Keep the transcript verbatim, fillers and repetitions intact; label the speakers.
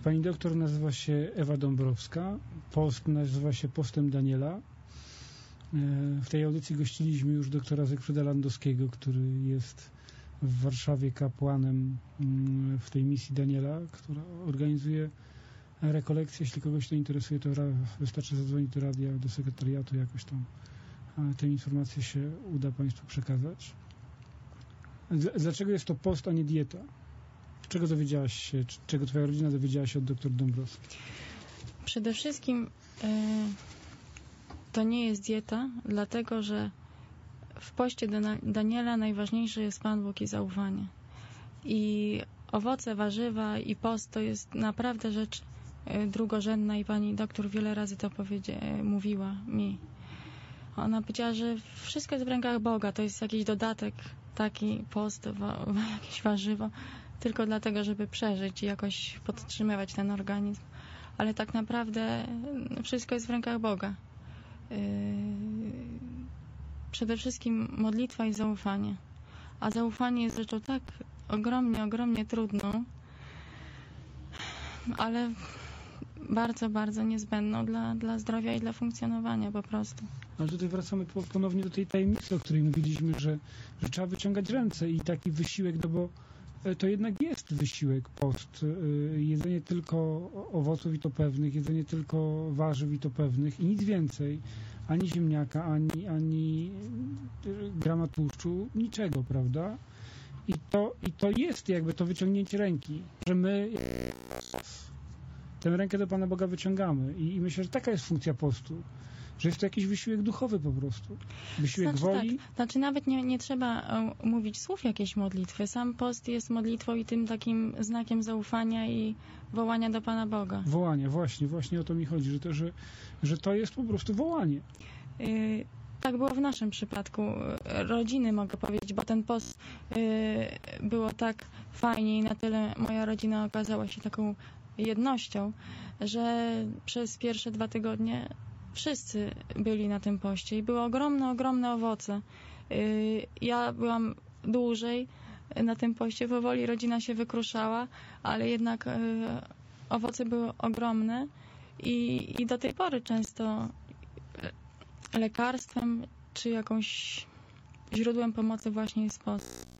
Speaker 1: Pani doktor nazywa się Ewa Dąbrowska. Post nazywa się Postem Daniela. W tej audycji gościliśmy już doktora Zygfryda Landowskiego, który jest w Warszawie kapłanem w tej misji Daniela, która organizuje rekolekcje. Jeśli kogoś to interesuje, to wystarczy zadzwonić do radia, do sekretariatu, jakoś tam te informacje się uda Państwu przekazać. Dlaczego jest to post, a nie dieta? Czego dowiedziałaś się, czego Twoja rodzina dowiedziała się od doktor Dąbrowskiej?
Speaker 2: Przede wszystkim yy, to nie jest dieta, dlatego że w poście Daniela najważniejszy jest Pan Bóg i zaufanie. I owoce, warzywa i post to jest naprawdę rzecz drugorzędna i pani doktor wiele razy to powiedzia- mówiła mi. Ona powiedziała, że wszystko jest w rękach Boga, to jest jakiś dodatek, taki post, wa- jakieś warzywo, tylko dlatego, żeby przeżyć i jakoś podtrzymywać ten organizm. Ale tak naprawdę wszystko jest w rękach Boga. Yy... Przede wszystkim modlitwa i zaufanie. A zaufanie jest rzeczą tak ogromnie, ogromnie trudną, ale bardzo, bardzo niezbędną dla, dla zdrowia i dla funkcjonowania po prostu.
Speaker 1: Ale tutaj wracamy ponownie do tej tajemnicy, o której mówiliśmy, że, że trzeba wyciągać ręce i taki wysiłek, no bo to jednak jest wysiłek, post. Jedzenie tylko owoców i to pewnych, jedzenie tylko warzyw i to pewnych i nic więcej. Ani ziemniaka, ani, ani grama tłuszczu, niczego, prawda? I to, i to jest jakby to wyciągnięcie ręki, że my tę rękę do Pana Boga wyciągamy i, i myślę, że taka jest funkcja postu, że jest to jakiś wysiłek duchowy po prostu. Wysiłek
Speaker 2: znaczy,
Speaker 1: woli.
Speaker 2: Tak. Znaczy nawet nie, nie trzeba mówić słów jakiejś modlitwy. Sam post jest modlitwą i tym takim znakiem zaufania i wołania do Pana Boga.
Speaker 1: Wołanie, właśnie, właśnie o to mi chodzi, że to, że, że to jest po prostu wołanie.
Speaker 2: Yy, tak było w naszym przypadku. Rodziny mogę powiedzieć, bo ten post yy, było tak fajnie i na tyle moja rodzina okazała się taką jednością, że przez pierwsze dwa tygodnie wszyscy byli na tym poście i były ogromne, ogromne owoce. Ja byłam dłużej na tym poście, powoli rodzina się wykruszała, ale jednak owoce były ogromne i, i do tej pory często lekarstwem czy jakąś źródłem pomocy właśnie jest post.